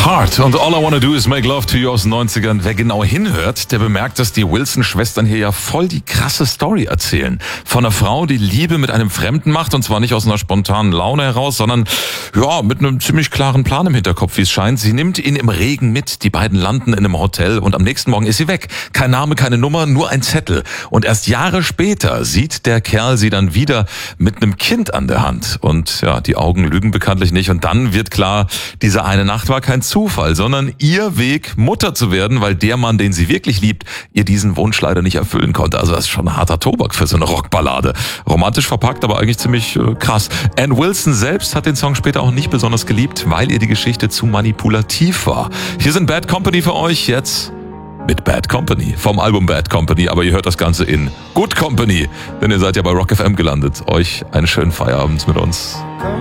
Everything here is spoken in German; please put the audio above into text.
Heart und All I Wanna Do Is Make Love to You aus den 90ern. Wer genau hinhört, der bemerkt, dass die Wilson-Schwestern hier ja voll die krasse Story erzählen. Von einer Frau, die Liebe mit einem Fremden macht, und zwar nicht aus einer spontanen Laune heraus, sondern ja mit einem ziemlich klaren Plan im Hinterkopf, wie es scheint. Sie nimmt ihn im Regen mit, die beiden landen in einem Hotel und am nächsten Morgen ist sie weg. Kein Name, keine Nummer, nur ein Zettel. Und erst Jahre später sieht der Kerl sie dann wieder mit einem Kind an der Hand. Und ja, die Augen lügen bekanntlich nicht. Und dann wird klar, diese eine Nacht war kein Zufall, sondern ihr Weg, Mutter zu werden, weil der Mann, den sie wirklich liebt, ihr diesen Wunsch leider nicht erfüllen konnte. Also das ist schon ein harter Tobak für so eine Rockballade. Romantisch verpackt, aber eigentlich ziemlich krass. Ann Wilson selbst hat den Song später auch nicht besonders geliebt, weil ihr die Geschichte zu manipulativ war. Hier sind Bad Company für euch jetzt mit Bad Company, vom Album Bad Company, aber ihr hört das Ganze in Good Company, denn ihr seid ja bei Rock FM gelandet. Euch einen schönen Feierabend mit uns.